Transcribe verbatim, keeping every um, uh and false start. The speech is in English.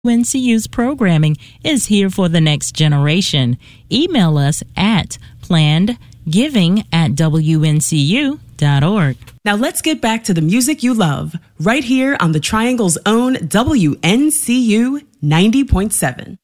N C U's programming is here for the next generation. Email us at plannedgiving at W N C U dot org. Now let's get back to the music you love, right here on the Triangle's own W N C U ninety point seven.